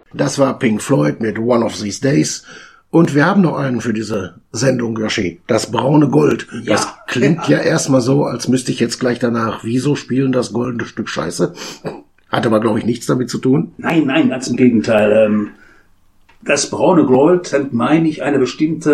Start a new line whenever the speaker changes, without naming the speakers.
Das war Pink Floyd mit One of These Days. Und wir haben noch einen für diese Sendung, Yoshi. Das braune Gold. Ja. Das klingt ja erstmal so, als müsste ich jetzt gleich danach Wieso spielen, das goldene Stück Scheiße. Hat aber, glaube ich, nichts damit zu tun.
Nein, ganz im Gegenteil. Das braune Gold hat, meine ich, eine bestimmte